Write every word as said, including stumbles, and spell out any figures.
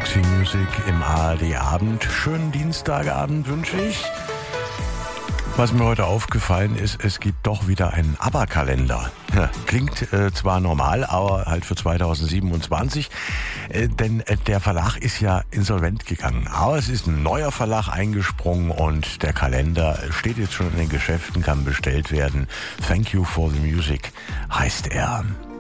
Roxy Music im A R D-Abend. Schönen Dienstagabend wünsche ich. Was mir heute aufgefallen ist, es gibt doch wieder einen ABBA-Kalender. Klingt äh, zwar normal, aber halt für zweitausendsiebenundzwanzig, äh, denn äh, der Verlag ist ja insolvent gegangen. Aber es ist ein neuer Verlag eingesprungen und der Kalender steht jetzt schon in den Geschäften, kann bestellt werden. Thank You for the Music heißt er.